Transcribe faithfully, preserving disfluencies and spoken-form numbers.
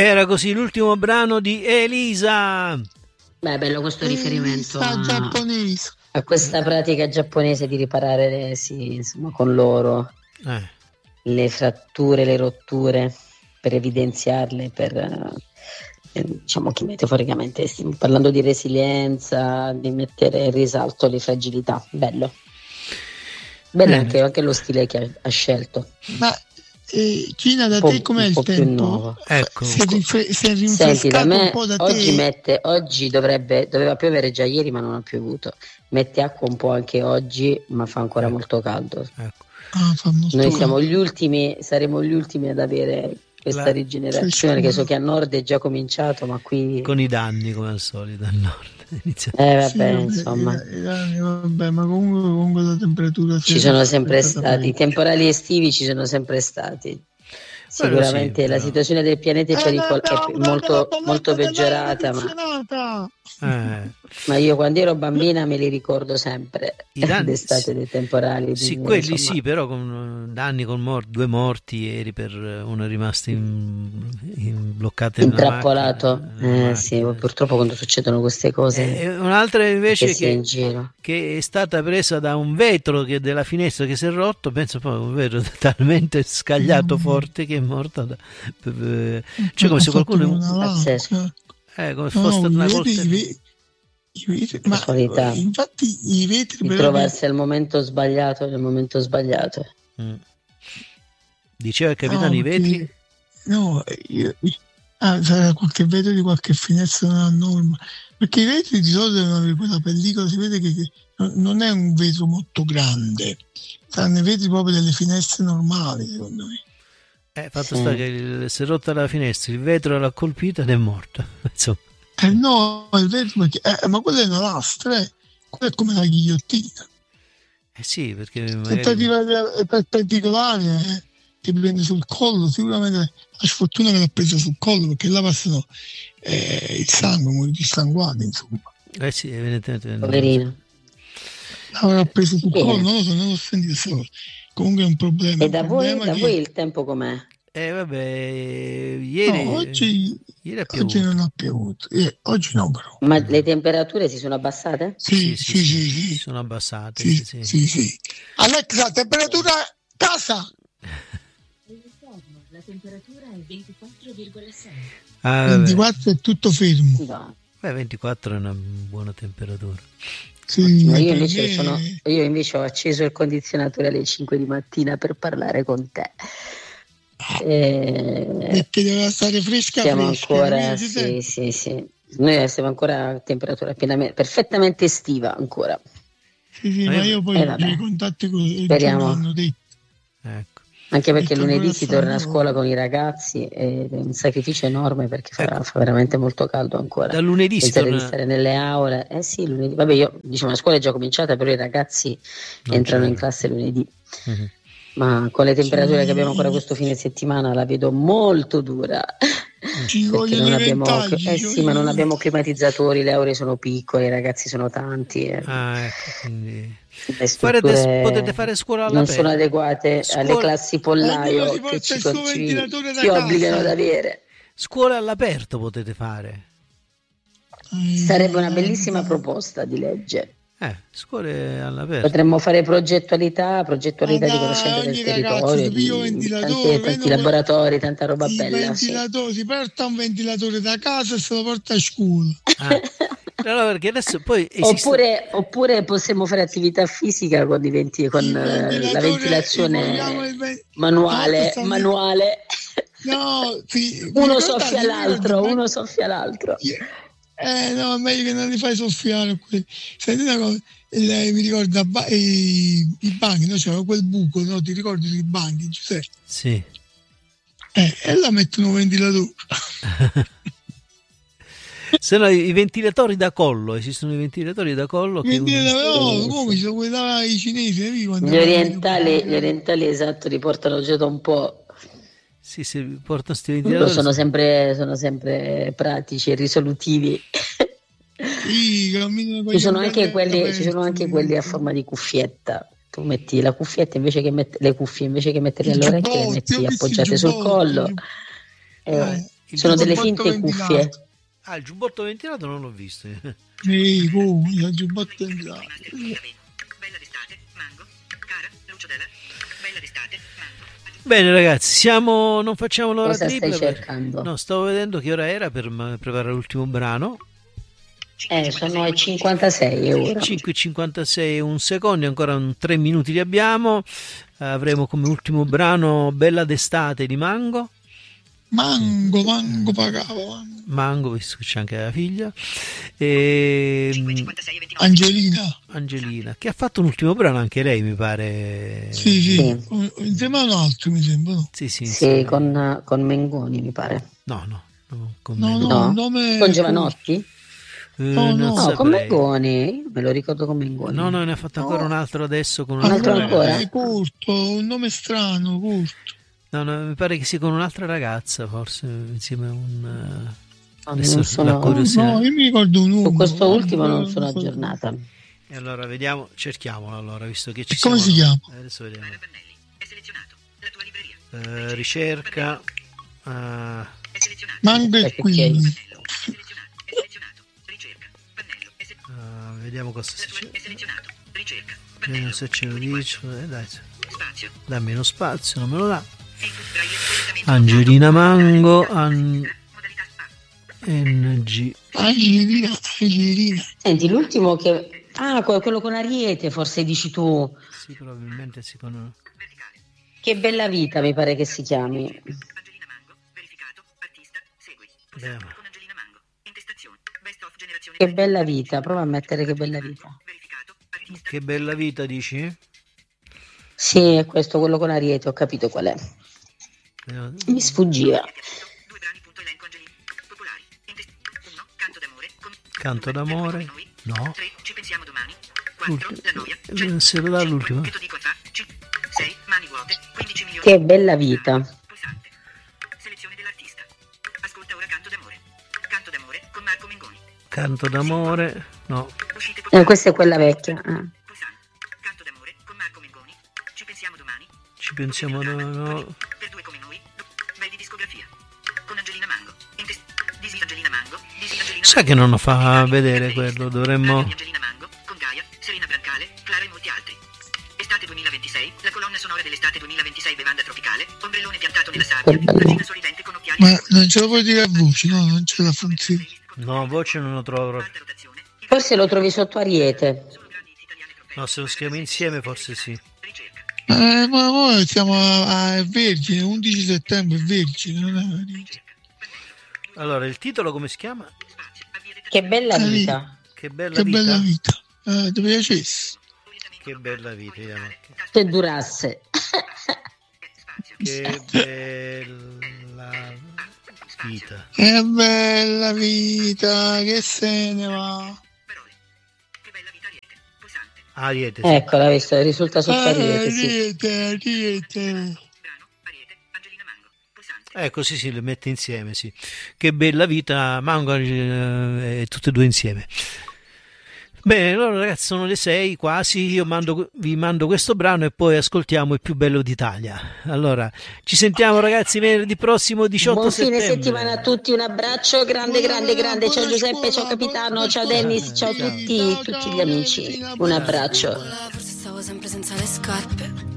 Era così l'ultimo brano di Elisa. Beh, bello questo riferimento Elisa a, giapponese. a questa pratica giapponese di riparare le, sì, insomma, con l'oro Eh. le fratture, le rotture, per evidenziarle, per eh, diciamo che metaforicamente stiamo parlando di resilienza, di mettere in risalto le fragilità. Bello. Bello anche, anche lo stile che ha, ha scelto. Ma eh, Gina, da te com'è il tempo? Ecco. Si è, rifre- si è Senti, da me un po' da oggi te? mette, oggi dovrebbe, doveva piovere già ieri, ma non ha piovuto. Mette acqua un po' anche oggi, ma fa ancora ecco. molto caldo. Ecco. Ah, fa molto Noi caldo. siamo gli ultimi, saremo gli ultimi ad avere questa La... rigenerazione, che so che a nord è già cominciato, ma qui con i danni come al solito al nord. Eh vabbè, Sì, vabbè, insomma, i danni, vabbè, ma comunque, comunque la temperatura ci sono sempre stati, i temporali estivi ci sono sempre stati. Sicuramente sì, la però... situazione del pianeta è, Eh, pericol- no, è no, molto, no, molto peggiorata, ma... Eh. ma io quando ero bambina me li ricordo sempre, I danni, d'estate sì, dei temporali. sì, di, quelli insomma. sì, però con danni con mor- due morti ieri, per uno è rimasto in, in bloccato intrappolato. nella Eh, sì, macchina. Purtroppo quando succedono queste cose, e un'altra invece che, che, in giro. che è stata presa da un vetro che della finestra che si è rotto, penso poi un vetro talmente scagliato Mm. forte che è morta da, cioè come se qualcuno eh, come se no, fosse stata una i colta vetri, i vetri, ma casualità. infatti i vetri Di però trovarsi al momento sbagliato nel momento sbagliato. mm. Diceva il capitano no, i vetri perché, no io, ah, sarà qualche vetro di qualche finestra non a norma, perché i vetri di solito devono avere quella pellicola, si vede che, che non è un vetro molto grande, saranno i vetri proprio delle finestre normali, secondo me. Eh, fatto Sì. sta che il, si è rotta la finestra, il vetro l'ha colpita ed è morto. Insomma. Eh no, il vetro perché, eh, ma quella è una lastra, eh. Quella è come la ghigliottina. Eh sì, perché Se magari... è perpendicolare, eh, ti prende sul collo, sicuramente la sfortuna che l'ha presa sul collo, perché là passano eh, il sangue, muori dissanguato, insomma. Eh sì, evidentemente. Poverino. L'avrà preso sul Bene. collo, non lo so, non lo sentito solo. Comunque è un problema. E un da voi, problema da che... voi il tempo com'è? Eh vabbè, ieri, No, oggi, ieri è oggi non ha piovuto, eh, oggi no però. Ma le temperature si sono abbassate? Sì, sì, sì, sì, sì. sono abbassate. Sì, Sì, sì. sì, sì. Alexa, temperatura casa! La temperatura è ventiquattro virgola sei. Ah, ventiquattro è tutto fermo. No. Beh, ventiquattro è una buona temperatura. Sì, No, ma io, per invece me- sono, io invece ho acceso il condizionatore alle cinque di mattina per parlare con te. Eh, perché deve stare fresca siamo fresca, ancora, capito? sì, sì, sì. Noi siamo ancora a temperatura pienamente, perfettamente estiva ancora. Sì, sì, Ma ma io- io poi eh, vabbè. i contatti con il Speriamo. giorno hanno detto. Ecco. Anche perché Detto lunedì ancora si stanno- torna a scuola con i ragazzi ed è un sacrificio enorme perché fa, Ecco. fa veramente molto caldo ancora. Da lunedì si Pensare torna... di stare nelle aule. Eh sì, lunedì. Vabbè, io diciamo la scuola è già cominciata, però i ragazzi Non entrano c'è. in classe lunedì. Mhm. Ma con le temperature Sì. che abbiamo ancora questo fine settimana la vedo molto dura. Ci Perché vogliono non i abbiamo, ventagli. eh ci sì, ma non vogliono- abbiamo climatizzatori, le aule sono piccole, i ragazzi sono tanti. eh. Ah, ecco, quindi... Le Farete- strutture potete fare scuola non all'aperto. sono adeguate Scuola- alle classi pollaio Ognuno si che porta ci, il suo ci, ventilatore da ci casa. obbligano ad avere. Scuola all'aperto potete fare. Sarebbe una bellissima proposta di legge. Eh, scuole all'aperto. Potremmo fare progettualità, progettualità di Ma dai, conoscenza del ogni ragazzo territorio, si piglia un di ventilatore, tanti, tanti vedo- laboratori, tanta roba il bella. Sì. ventilatore, si porta un ventilatore da casa e se lo porta a scuola. Ah. No, perché adesso poi esiste... Oppure, oppure possiamo fare attività fisica con, i venti, con Il eh, la ventilatore, ventilazione vogliamo il ven- manuale. No, stanno- manuale. No, sì, vi Uno ricordate, soffia io l'altro, ricordo- uno soffia l'altro. Eh no, è meglio che non li fai soffiare quelli. Senti una cosa, il- mi ricordo a ba- i, i banchi, no? C'era quel buco, no? Ti ricordi sui banchi, Giuseppe? Sì. Eh, e là mettono un ventilatore. Se no, i ventilatori da collo, esistono i ventilatori da collo che uno- Ventilatore, no, Sì, come sì. ci sono quelli là, i cinesi, vedi quando Gli vanno- orientali, gli orientali esatto, riportano già da un po'. sì, si portano sti Loro ventilatori. sono sempre, sono sempre pratici e risolutivi. Sì, camminano con Ci gli sono, anche ombrelli quelli, aperti, ci sono anche quelli a forma di cuffietta. Tu metti la cuffietta invece che met- le cuffie invece che metterle I alle orecchie, le giubbotti, ho metti visto i appoggiate sul giubbotti, collo. i Eh, Il Sono delle giubbotto finte ventilato. cuffie. Ah, il giubbotto ventilato non l'ho visto. Sì, come, il giubbotto ventilato. Bella d'estate, mango, cara, Lucio Della, bella d'estate, mango. Bene ragazzi, siamo, non facciamo l'ora Cosa tripla. stai per- cercando? No, stavo vedendo che ora era per ma- preparare l'ultimo brano. Eh, sono i cinquantasei ora. cinque e cinquantasei, un secondo, ancora un tre minuti li abbiamo. Avremo come ultimo brano Bella d'estate di Mango. Mango, mango pagavo. mango. Mango, visto che c'è anche la figlia. E cinquantasei e ventinove. Angelina. Angelina, che ha fatto un ultimo brano anche lei, mi pare. Sì, sì, Sì. insieme a un altro mi sembra. No, Sì, sì, Sì, sì. con, con Mengoni mi pare. No, no, no, con no, Mengoni. no, No? il nome... Con Giovanotti? Eh, no, non no. No, saprei. con Mengoni. Io me lo ricordo con Mengoni. No, no, ne ha fatto ancora un altro adesso con Un altro un'altra ancora? ragazza. È corto, un nome strano, corto. No, no, mi pare che sia con un'altra ragazza, forse insieme a un. No, Adesso non la sono... curiosità. No, io mi ricordo un uomo. Su questo ultimo non so- sono aggiornata. E allora vediamo, cerchiamolo allora, visto che ci E come siamo. si chiama? Eh, Adesso vediamo. Pannelli, è selezionato. La tua libreria. Eh, ricerca. eh, È selezionato. Mango e Aspetta, qui. Pannello, è selezionato. È selezionato. Ricerca. Pannello, è, se- eh, vediamo cosa la tua- c'è. è selezionato. Ricerca. Vediamo Pannello. se ce lo dice. Eh, dai, Spazio. dammi uno spazio, non me lo dà. Input braille solitamente Angelina notato. Mango, an- Modalità spa. N G. Angelina, Angelina. Senti, l'ultimo che... Ah, que- quello con Ariete, forse dici tu. Sì, probabilmente si conosce. Verticale. Che bella vita, mi pare che si chiami. Angelina Mango. Verificato. Artista. Segui. Vediamo. Con Angelina Mango. Intestazione. Best of generazione. Che bella vita, prova a mettere che bella vita. Verificato. Artista. Che bella vita, dici? Sì, è questo, quello con Ariete, ho capito qual è. Vediamo. Mi sfuggiva. Due brani. Punto elenco Angelina. Popolari. Intest- uno. Canto d'amore. Con- Canto due, d'amore. fermo come noi. No. tre. Ci pensiamo domani. quattro. Ulti- La noia. eh, se lo dà cinque, l'ultimo. Che to dico a fa. sei. Mani vuote. quindici milioni. Che bella vita. Pulsante. Selezione dell'artista. Ascolta ora Canto d'amore. Canto d'amore con Marco Mengoni. Canto d'amore. No. Uscite Eh, popolari. questa è quella vecchia. ah. Pulsante. Canto d'amore con Marco Mengoni. Ci pensiamo domani. Ci pensiamo. No, no. Per due come noi. Bel di discografia. Con Angelina Mango. Intes- Disi Angelina Mango. Disi Angelina Sa Mango. che non lo fa vedere quello, dovremmo. Radio di Angelina Mango, con Gaia, Serena Brancale, Clara e molti altri. Estate duemilaventisei, la colonna sonora dell'estate duemilaventisei, bevanda tropicale, ombrellone piantato nella sabbia, regina sorridente con occhiali. Ma non ce lo puoi dire a voce, no? Non c'è la funzione. No, voce non lo trovo proprio. Alta rotazione, il- Forse lo trovi sotto Ariete. solo grandi hit italiane tropicali. No, se lo scriviamo insieme forse sì. Ricerca. Eh, ma noi siamo a, a è Vergine, undici settembre, è Vergine, non è... Ricerca. Pannello. Allora, il titolo come si chiama? Spazio. Avvia detta- Che bella vita. Che bella Che vita. bella vita. Eh, ti piacesse. Orientamento Che locale, bella vita, vediamo. tasto- Se durasse. Spazio. Che bella vita. Che bella vita, che se ne va. Parole. Che bella vita Ariete. Pulsante. Ariete. Sì. Ecco, l'ha visto, risulta sotto Eh, Ariete, sì. Ariete, Ariete. Brano. Ariete. Angelina Mango. Pulsante. Ecco, sì, sì, le mette insieme, sì. Che bella vita, Mango eh, e tutte e due insieme. Bene, allora ragazzi, sono le sei quasi, io mando, vi mando questo brano e poi ascoltiamo il più bello d'Italia. Allora, ci sentiamo ragazzi venerdì prossimo diciotto Buon fine settembre. settimana a tutti, un abbraccio grande, grande, grande. Ciao Giuseppe, ciao Capitano, ciao Dennis, ciao a tutti, tutti gli amici. Un abbraccio. Forse stavo sempre senza le scarpe.